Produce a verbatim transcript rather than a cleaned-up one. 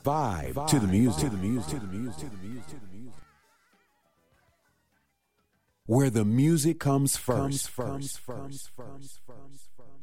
Vibe to the music. To the music. To the music. To the music. To the music. Where the music comes first. Comes first. Comes first. Comes first.